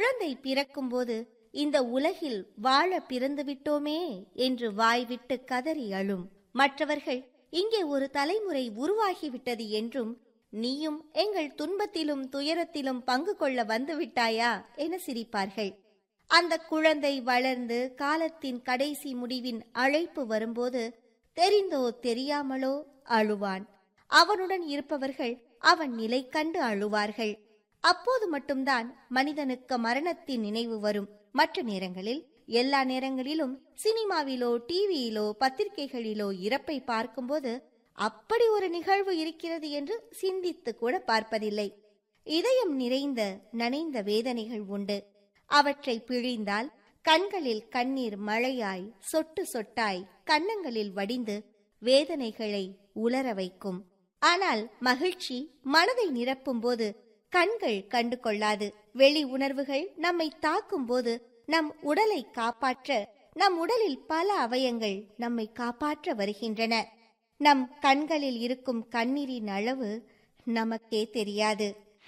குழந்தை பிறக்கும்போது இந்த உலகில் வாழ பிறந்து விட்டோமே என்று வாய்விட்டு கதறி அழும். மற்றவர்கள் இங்கே ஒரு தலைமுறை உருவாகிவிட்டது என்றும், நீயும் எங்கள் துன்பத்திலும் துயரத்திலும் பங்கு கொள்ள வந்துவிட்டாயா என சிரிப்பார்கள். அந்த குழந்தை வளர்ந்து காலத்தின் கடைசி முடிவின் அழைப்பு வரும்போது தெரிந்தோ தெரியாமலோ அழுவான். அவனுடன் இருப்பவர்கள் அவன் நிலை கண்டு அழுவார்கள். அப்போது மட்டும்தான் மனிதனுக்கு மரணத்தின் நினைவு வரும். மற்ற நேரங்களில், எல்லா நேரங்களிலும் சினிமாவிலோ டிவியிலோ பத்திரிகைகளிலோ இறப்பை பார்க்கும்போது அப்படி ஒரு நிகழ்வு இருக்கிறது என்று சிந்தித்து கூட பார்ப்பதில்லை. இதயம் நிறைந்த நனைந்த வேதனைகள் உண்டு. அவற்றை பிழிந்தால் கண்களில் கண்ணீர் மழையாய் சொட்டு சொட்டாய் கன்னங்களில் வடிந்து வேதனைகளை உலர வைக்கும். ஆனால் மகிழ்ச்சி மனதை நிரப்பும் போது கண்கள் கண்டு கொள்ளாது. வெளி உணர்வுகள் நம்மை தாக்கும் போது நம் உடலை காப்பாற்ற, நம் உடலில் பல அவயங்கள் நம்மை காப்பாற்ற வருகின்றன. நம் கண்களில் இருக்கும் கண்ணீரின் அளவு நமக்கே தெரியாது.